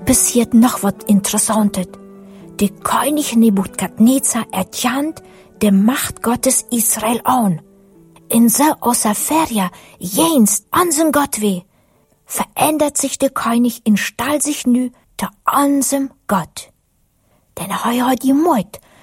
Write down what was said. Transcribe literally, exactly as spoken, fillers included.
passiert noch was Interessantes. Der König Nebukadnezar erkennt die Macht Gottes Israel an. In so außer Feria jenst ansem Gott weh, verändert sich der König und stellt sich nu zu ansem Gott. Denn er hat die Mut,